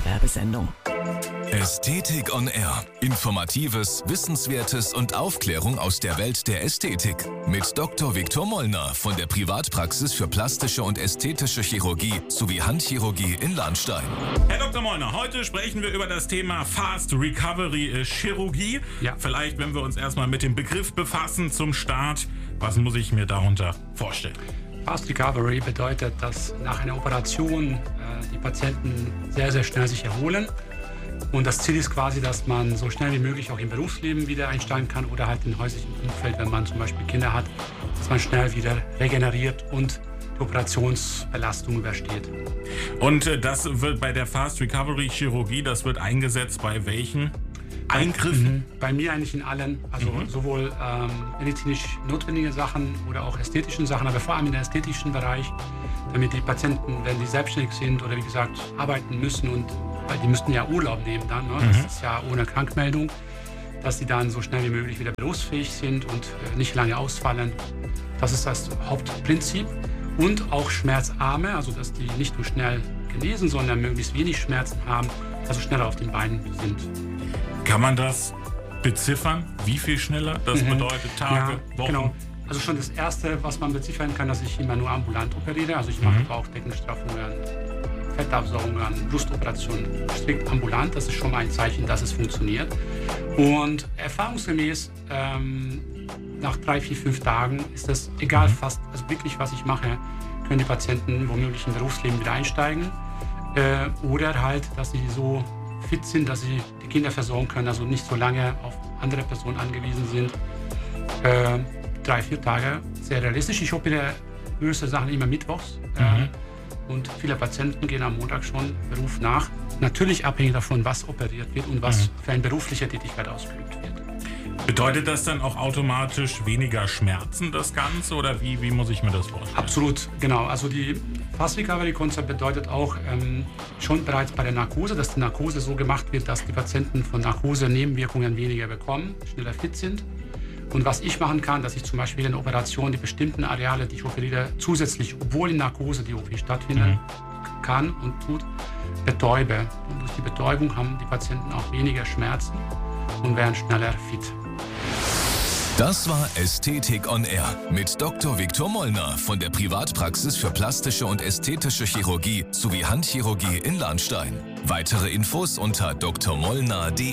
Werbesendung. Ästhetik on Air. Informatives, Wissenswertes und Aufklärung aus der Welt der Ästhetik. Mit Dr. Viktor Mollner von der Privatpraxis für plastische und ästhetische Chirurgie sowie Handchirurgie in Lahnstein. Herr Dr. Mollner, heute sprechen wir über das Thema Fast Recovery Chirurgie. Ja. Vielleicht, wenn wir uns erstmal mit dem Begriff befassen zum Start, was muss ich mir darunter vorstellen? Fast Recovery bedeutet, dass nach einer Operation die Patienten sehr, sehr schnell sich erholen. Und das Ziel ist quasi, dass man so schnell wie möglich auch im Berufsleben wieder einsteigen kann oder halt im häuslichen Umfeld, wenn man zum Beispiel Kinder hat, dass man schnell wieder regeneriert und die Operationsbelastung übersteht. Und das wird bei der Fast Recovery Chirurgie, das wird eingesetzt bei welchen Eingriffen? Bei mir eigentlich in allen, also sowohl medizinisch notwendige Sachen oder auch ästhetischen Sachen, aber vor allem im ästhetischen Bereich, damit die Patienten, wenn die selbstständig sind oder wie gesagt arbeiten müssen und weil die müssten ja Urlaub nehmen dann, ne? Das ist ja ohne Krankmeldung, dass sie dann so schnell wie möglich wieder berufsfähig sind und nicht lange ausfallen. Das ist das Hauptprinzip. Und auch Schmerzarme, also dass die nicht nur schnell genesen, sondern möglichst wenig Schmerzen haben, also schneller auf den Beinen sind. Kann man das beziffern? Wie viel schneller? Das bedeutet Tage, Wochen? Genau. Also schon das Erste, was man beziffern kann, dass ich immer nur ambulant operiere. Also ich mache Bauchdeckenstraffungen, Fettabsaugungen, Brustoperationen strikt ambulant. Das ist schon mal ein Zeichen, dass es funktioniert. Und erfahrungsgemäß nach 3, 4, 5 Tagen ist das egal fast, also wirklich was ich mache, können die Patienten womöglich im Berufsleben wieder einsteigen. Oder halt, dass sie so fit sind, dass sie die Kinder versorgen können, also nicht so lange auf andere Personen angewiesen sind. 3, 4 Tage, sehr realistisch. Ich operiere größte Sachen immer mittwochs. Und viele Patienten gehen am Montag schon Beruf nach. Natürlich abhängig davon, was operiert wird und was für eine berufliche Tätigkeit ausgeübt wird. Bedeutet das dann auch automatisch weniger Schmerzen, das Ganze? Oder wie muss ich mir das vorstellen? Absolut, genau. Also die Fast Recovery Konzept bedeutet auch schon bereits bei der Narkose, dass die Narkose so gemacht wird, dass die Patienten von Narkose Nebenwirkungen weniger bekommen, schneller fit sind. Und was ich machen kann, dass ich zum Beispiel in der Operation die bestimmten Areale, die ich operiere, zusätzlich, obwohl in Narkose die OP stattfindet, kann und tut, betäube. Und durch die Betäubung haben die Patienten auch weniger Schmerzen und werden schneller fit. Das war Ästhetik on Air mit Dr. Viktor Mollner von der Privatpraxis für plastische und ästhetische Chirurgie sowie Handchirurgie in Lahnstein. Weitere Infos unter drmollner.de.